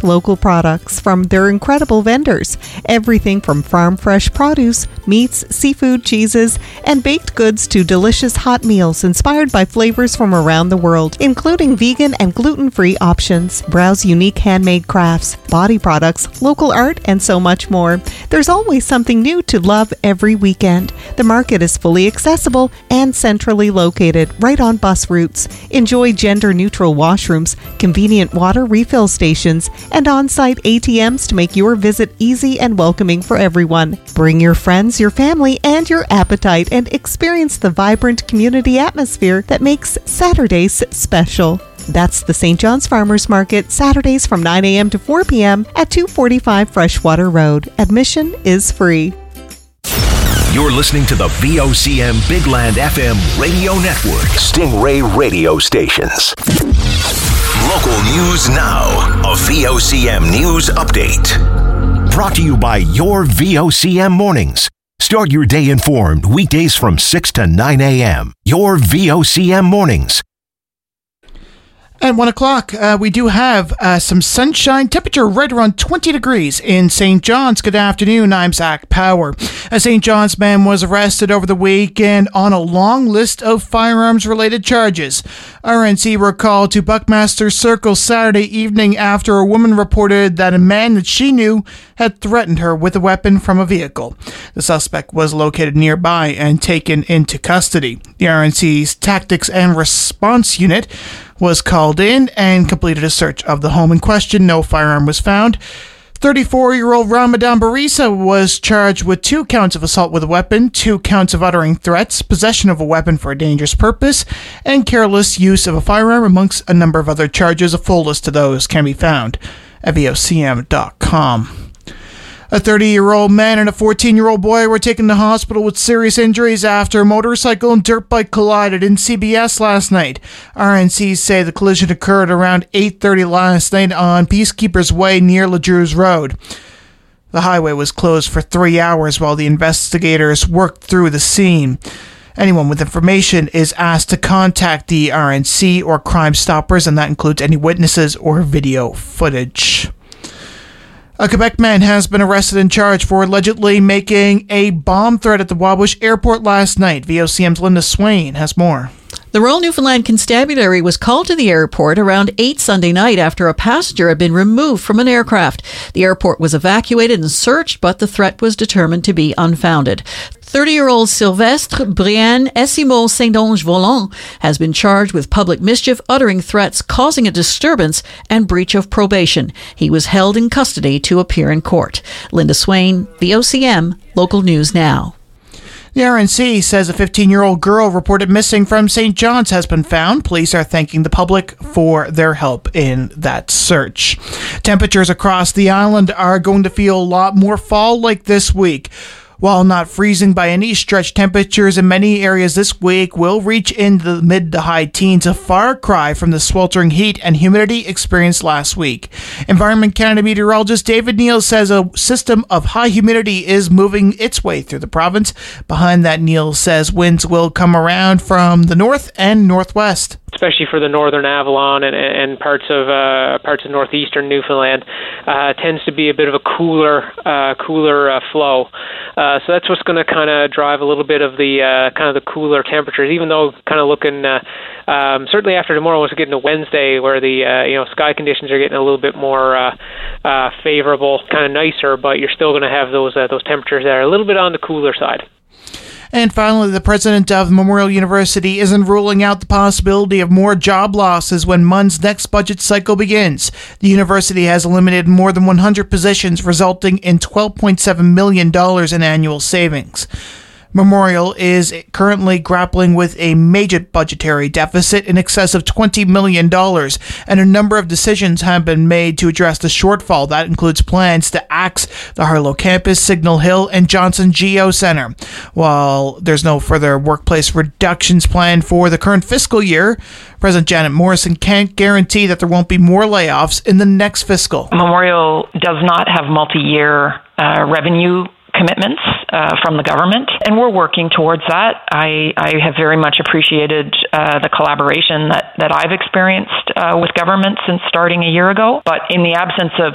local products from their incredible vendors. Everything from farm fresh produce, meats, seafood, cheeses, and baked goods to delicious hot meals inspired by flavors from around the world, including vegan and gluten-free options. Browse unique handmade crafts, body products, local art, and so much more. There's always something new to love every weekend. The market is fully accessible and centrally located right on bus routes. Enjoy gender-neutral washrooms, convenient water refill stations, and on-site ATMs to make your visit easy and welcoming for everyone. Bring your friends, your family, and your appetite and experience the vibrant community atmosphere that makes Saturdays special. That's the St. John's Farmers Market, Saturdays from 9 a.m. to 4 p.m. at 245 Freshwater Road. Admission is free. You're listening to the VOCM Big Land FM radio network. Stingray radio stations. Local news now. A VOCM news update. Brought to you by your VOCM mornings. Start your day informed weekdays from 6 to 9 a.m. Your VOCM mornings. At 1 o'clock, we do have some sunshine. Temperature right around 20 degrees in St. John's. Good afternoon. I'm Zach Power. A St. John's man was arrested over the weekend on a long list of firearms-related charges. RNC were called to Buckmaster Circle Saturday evening after a woman reported that a man that she knew had threatened her with a weapon from a vehicle. The suspect was located nearby and taken into custody. The RNC's Tactics and Response Unit was called in and completed a search of the home in question. No firearm was found. 34-year-old Ramadan Barisa was charged with 2 counts of assault with a weapon, 2 counts of uttering threats, possession of a weapon for a dangerous purpose, and careless use of a firearm, amongst a number of other charges. A full list of those can be found at VOCM.com. A 30-year-old man and a 14-year-old boy were taken to hospital with serious injuries after a motorcycle and dirt bike collided in CBS last night. RNCs say the collision occurred around 8:30 last night on Peacekeepers Way near LeDrews Road. The highway was closed for 3 hours while the investigators worked through the scene. Anyone with information is asked to contact the RNC or Crime Stoppers, and that includes any witnesses or video footage. A Quebec man has been arrested and charged for allegedly making a bomb threat at the Wabush Airport last night. VOCM's Linda Swain has more. The Royal Newfoundland Constabulary was called to the airport around 8 Sunday night after a passenger had been removed from an aircraft. The airport was evacuated and searched, but the threat was determined to be unfounded. 30-year-old Sylvestre Brian Esimo Saint-Onge Volant has been charged with public mischief, uttering threats, causing a disturbance, and breach of probation. He was held in custody to appear in court. Linda Swain, VOCM, Local News Now. The RNC says a 15-year-old girl reported missing from St. John's has been found. Police are thanking the public for their help in that search. Temperatures across the island are going to feel a lot more fall-like this week. While not freezing by any stretch, temperatures in many areas this week will reach into the mid to high teens, a far cry from the sweltering heat and humidity experienced last week. Environment Canada meteorologist David Neal says a system of high humidity is moving its way through the province. Behind that, Neal says winds will come around from the north and northwest. Especially for the northern Avalon and parts of northeastern Newfoundland, tends to be a bit of a cooler flow. So that's what's going to kind of drive a little bit of the kind of the cooler temperatures. Even though kind of looking certainly after tomorrow, once we get into Wednesday, where the sky conditions are getting a little bit more favorable, kind of nicer, but you're still going to have those temperatures that are a little bit on the cooler side. And finally, the president of Memorial University isn't ruling out the possibility of more job losses when MUN's next budget cycle begins. The university has eliminated more than 100 positions, resulting in $12.7 million in annual savings. Memorial is currently grappling with a major budgetary deficit in excess of $20 million, and a number of decisions have been made to address the shortfall. That includes plans to axe the Harlow campus, Signal Hill, and Johnson Geo Center. While there's no further workplace reductions planned for the current fiscal year, President Janet Morrison can't guarantee that there won't be more layoffs in the next fiscal. Memorial does not have multi-year revenue commitments from the government, and we're working towards that. I have very much appreciated the collaboration that I've experienced with government since starting a year ago. But in the absence of